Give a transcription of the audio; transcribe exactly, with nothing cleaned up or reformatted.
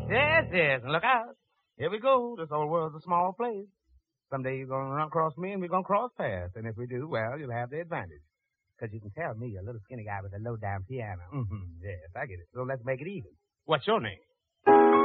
Yes, yes, and look out. Here we go. This old world's a small place. Someday you're going to run across me and we're going to cross paths. And if we do, well, you'll have the advantage. Because you can tell me, a little skinny guy with a low-down piano. Mm-hmm. Yes, I get it. So let's make it even. What's your name?